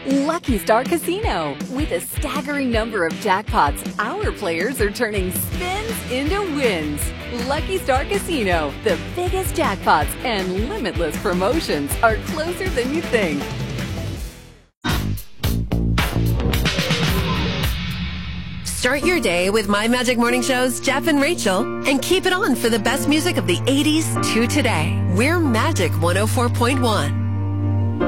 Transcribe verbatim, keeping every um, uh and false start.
Lucky Star Casino. With a staggering number of jackpots, our players are turning spins into wins. Lucky Star Casino, the biggest jackpots and limitless promotions are closer than you think. Start your day with My Magic Morning Show's Jeff and Rachel and keep it on for the best music of the eighties to today. We're Magic one oh four point one.